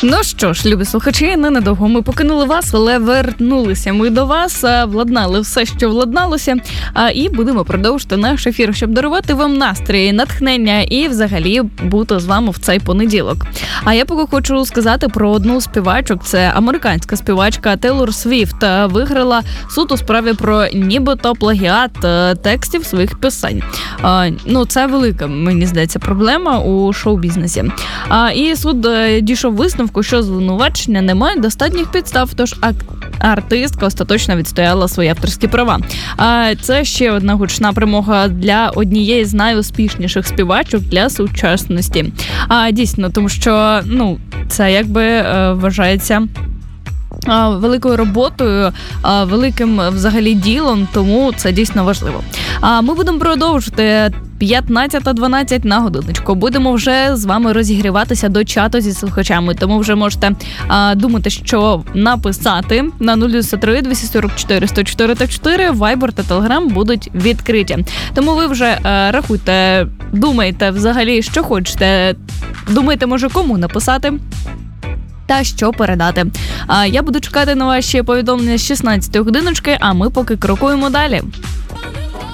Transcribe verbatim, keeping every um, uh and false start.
Ну що ж, любі слухачі, ненадовго ми покинули вас, але вернулися ми до вас, владнали все, що владналося, і будемо продовжити наш ефір, щоб дарувати вам настрій, натхнення і взагалі бути з вами в цей понеділок. А я поки хочу сказати про одну співачок. Це американська співачка Тейлор Свіфт. Виграла суд у справі про нібито плагіат текстів своїх пісень. Ну, це велика, мені здається, проблема у шоу-бізнесі. І суд дійшов висновку, що звинувачення не мають достатніх підстав, тож артистка остаточно відстояла свої авторські права. Це ще одна гучна перемога для однієї з найуспішніших співачок для сучасності. Дійсно, тому що, ну, це якби вважається великою роботою, великим взагалі ділом, тому це дійсно важливо. А ми будемо продовжувати п'ятнадцята дванадцять на годиночку. Будемо вже з вами розігріватися до чату зі слухачами, тому вже можете а, думати, що написати на нуль дев'ять три двісті сорок чотири сто чотири та чотири, Viber та Telegram будуть відкриті. Тому ви вже а, рахуйте, думайте взагалі, що хочете. Думайте, може, кому написати та що передати. А я буду чекати на ваші повідомлення з шістнадцятої годиночки, а ми поки крокуємо далі.